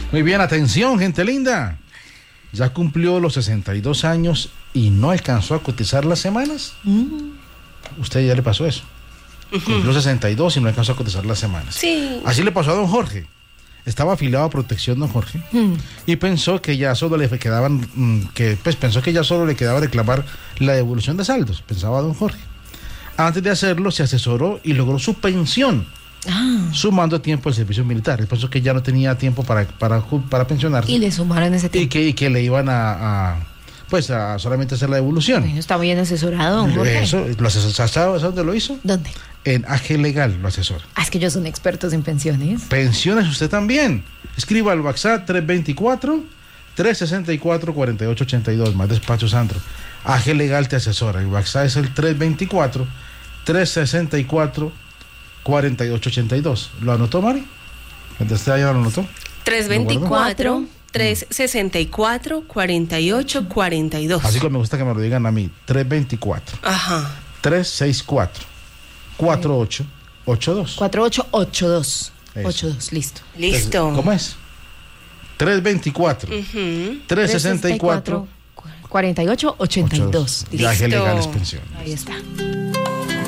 Muy bien, atención, gente linda. Ya cumplió los 62 años y no alcanzó a cotizar las semanas. ¿Usted ya le pasó eso? Cumplió 62 y no alcanzó a cotizar las semanas. Sí. Así le pasó a don Jorge. Estaba afiliado a Protección, don Jorge, y pensó que ya solo le quedaban, pensó que ya solo le quedaba reclamar la devolución de saldos, pensaba don Jorge. Antes de hacerlo, se asesoró y logró su pensión, sumando tiempo al servicio militar. Él pensó que ya no tenía tiempo para pensionarse. Y le sumaron ese tiempo. Y que le iban a solamente hacer la devolución. Bueno, está bien asesorado, don Jorge. Eso, ¿sabes dónde lo hizo? ¿Dónde? En AG Legal lo asesora. Es que ellos son expertos en pensiones. Pensiones usted también. Escriba al WhatsApp 324-364-4882. Más despacio, Sandro. AG Legal te asesora. El WhatsApp es el 324-364-4882. ¿Lo anotó, Mari? ¿Usted ya lo anotó? 324-364-4842. Así como me gusta que me lo digan a mí. 324. Ajá. 364-4882. 4882. Eso. 82, listo. Listo. ¿Cómo es? 324. 364. 4882. Viaje Legal es pensión. Ahí está.